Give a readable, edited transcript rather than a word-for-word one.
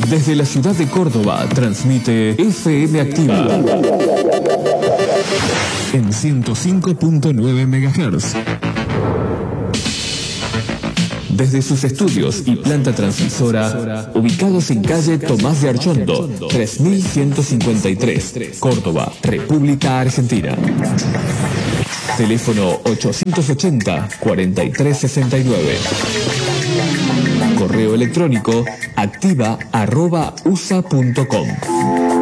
Desde la ciudad de Córdoba transmite FM Activa en 105.9 MHz. Desde sus estudios y planta transmisora, ubicados en calle Tomás de Archondo, 3153, Córdoba, República Argentina. Teléfono 880-4369. Correo electrónico activa@usa.com.